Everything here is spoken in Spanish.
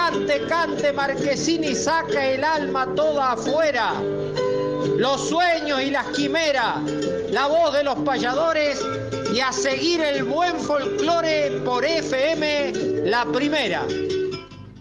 cante, cante, Marquesini, saca el alma toda afuera. Los sueños y las quimeras, la voz de los payadores y a seguir el buen folclore por FM La Primera.